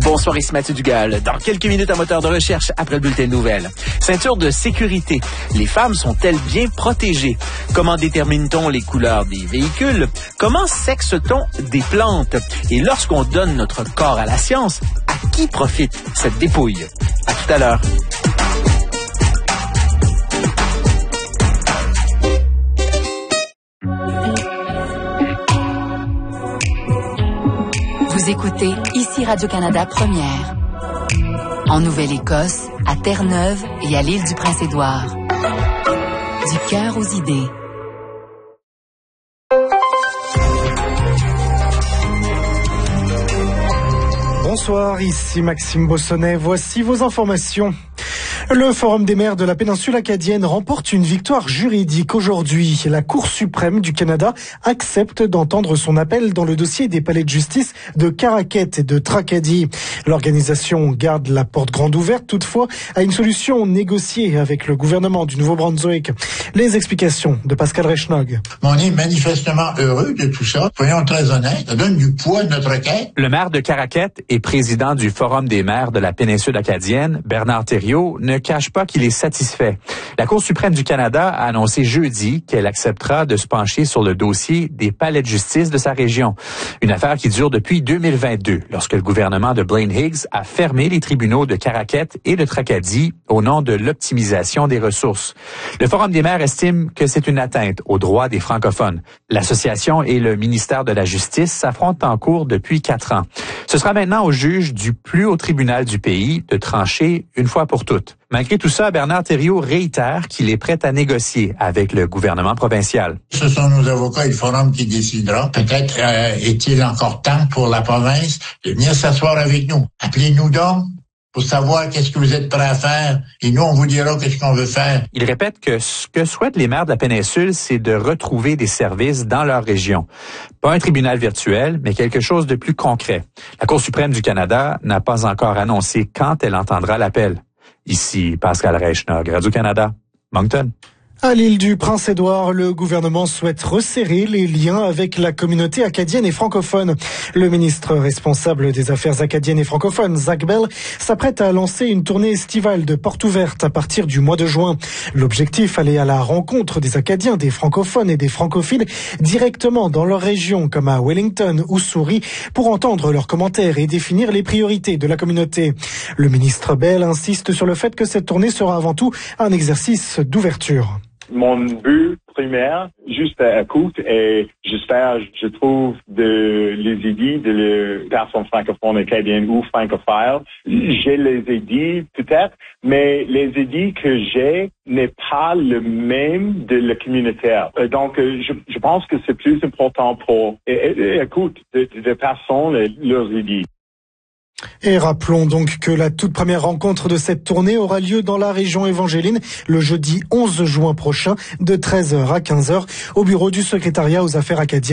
Bonsoir, ici Mathieu Dugal. Dans quelques minutes, un moteur de recherche après le bulletin de nouvelles. Ceinture de sécurité. Les femmes sont-elles bien protégées? Comment détermine-t-on les couleurs des véhicules? Comment sexe-t-on des plantes? Et lorsqu'on donne notre corps à la science, à qui profite cette dépouille? À tout à l'heure. Vous écoutez ici Radio-Canada Première. En Nouvelle-Écosse, à Terre-Neuve et à l'île du Prince-Édouard. Du cœur aux idées. Bonsoir, ici Maxime Bossonnet. Voici vos informations. Le Forum des maires de la péninsule acadienne remporte une victoire juridique aujourd'hui. La Cour suprême du Canada accepte d'entendre son appel dans le dossier des palais de justice de Caraquet et de Tracadie. L'organisation garde la porte grande ouverte toutefois à une solution négociée avec le gouvernement du Nouveau-Brunswick. Les explications de Pascal Reichnog. On est manifestement heureux de tout ça. Soyons très honnêtes, ça donne du poids à notre quête. Le maire de Caraquet et président du Forum des maires de la péninsule acadienne, Bernard Thériault, ne cache pas qu'il est satisfait. La Cour suprême du Canada a annoncé jeudi qu'elle acceptera de se pencher sur le dossier des palais de justice de sa région. Une affaire qui dure depuis 2022, lorsque le gouvernement de Blaine Higgs a fermé les tribunaux de Caraquet et de Tracadie au nom de l'optimisation des ressources. Le Forum des maires estime que c'est une atteinte aux droits des francophones. L'association et le ministère de la Justice s'affrontent en cours depuis 4 ans. Ce sera maintenant au juge du plus haut tribunal du pays de trancher une fois pour toutes. Malgré tout ça, Bernard Thériault réitère qu'il est prêt à négocier avec le gouvernement provincial. Ce sont nos avocats et le forum qui décidera. Peut-être est-il encore temps pour la province de venir s'asseoir avec nous. Appelez-nous donc pour savoir qu'est-ce que vous êtes prêts à faire et nous, on vous dira qu'est-ce qu'on veut faire. Il répète que ce que souhaitent les maires de la péninsule, c'est de retrouver des services dans leur région. Pas un tribunal virtuel, mais quelque chose de plus concret. La Cour suprême du Canada n'a pas encore annoncé quand elle entendra l'appel. Ici Pascal Reichnog, Radio-Canada, Moncton. À l'île du Prince-Édouard, le gouvernement souhaite resserrer les liens avec la communauté acadienne et francophone. Le ministre responsable des Affaires acadiennes et francophones, Zach Bell, s'apprête à lancer une tournée estivale de portes ouvertes à partir du mois de juin. L'objectif, aller à la rencontre des Acadiens, des francophones et des francophiles directement dans leur région, comme à Wellington ou Souris, pour entendre leurs commentaires et définir les priorités de la communauté. Le ministre Bell insiste sur le fait que cette tournée sera avant tout un exercice d'ouverture. Mon but primaire, juste à écoute, et j'espère, je trouve, les idées de personnes francophones acadiennes ou francophiles. J'ai les idées, peut-être, mais les idées que j'ai n'est pas le même de la communautaire. Donc, je pense que c'est plus important pour écoute de personnes leurs idées. Et rappelons donc que la toute première rencontre de cette tournée aura lieu dans la région évangéline le jeudi 11 juin prochain de 13h à 15h au bureau du secrétariat aux affaires acadiennes.